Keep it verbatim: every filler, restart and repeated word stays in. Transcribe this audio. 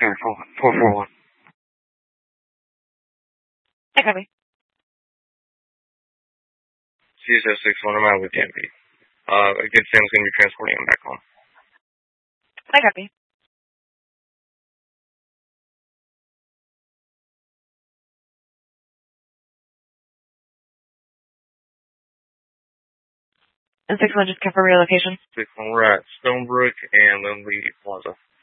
Sorry, four four four one. I copy. C S S six one, I'm out with the M P. Uh, again, Sam's going to be transporting him back home. I copy. And six one just cover relocation. six one, we're at Stonebrook and Lindley Plaza.